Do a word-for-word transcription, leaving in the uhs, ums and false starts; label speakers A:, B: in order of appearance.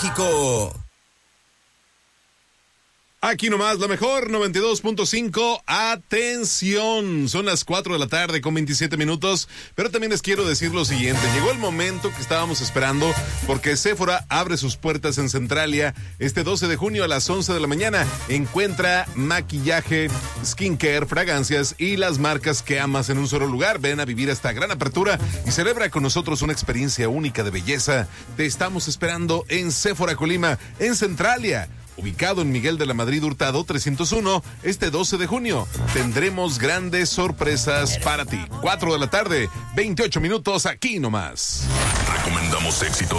A: México.
B: Aquí nomás, la mejor, noventa y dos punto cinco. Atención, son las cuatro de la tarde con veintisiete minutos, pero también les quiero decir lo siguiente. Llegó el momento que estábamos esperando porque Sephora abre sus puertas en Centralia este doce de junio a las once de la mañana. Encuentra maquillaje, skincare, fragancias y las marcas que amas en un solo lugar. Ven a vivir esta gran apertura y celebra con nosotros una experiencia única de belleza. Te estamos esperando en Sephora Colima, en Centralia, ubicado en Miguel de la Madrid Hurtado trescientos uno, este doce de junio. Tendremos grandes sorpresas para ti. cuatro de la tarde, veintiocho minutos, aquí nomás.
C: Recomendamos éxito.